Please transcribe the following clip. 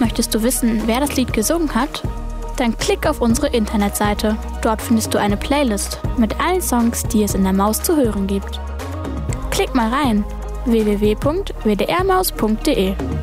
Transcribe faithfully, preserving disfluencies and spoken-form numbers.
Möchtest du wissen, wer das Lied gesungen hat? Dann klick auf unsere Internetseite. Dort findest du eine Playlist mit allen Songs, die es in der Maus zu hören gibt. Klick mal rein: w w w punkt w d r maus punkt d e.